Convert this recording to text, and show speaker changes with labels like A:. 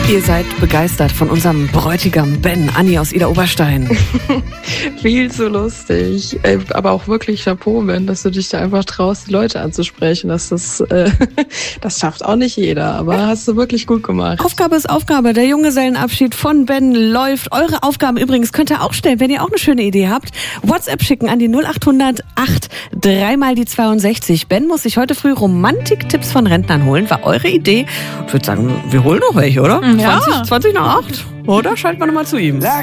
A: Ihr seid begeistert von unserem Bräutigam Ben, Anni aus Idar-Oberstein.
B: Viel zu lustig. Aber auch wirklich Chapeau, Ben, dass du dich da einfach traust, die Leute anzusprechen. Das schafft auch nicht jeder, aber hast du wirklich gut gemacht.
A: Aufgabe ist Aufgabe. Der Junggesellenabschied von Ben läuft. Eure Aufgaben übrigens könnt ihr auch stellen, wenn ihr auch eine schöne Idee habt. WhatsApp schicken an die 0800 8 3 mal die 62. Ben muss sich heute früh Romantiktipps von Rentnern holen. War eure Idee. Ich würde sagen, wir holen noch welche, oder?
C: Ja.
A: 20 nach 8. Oder? Schalten wir nochmal zu ihm.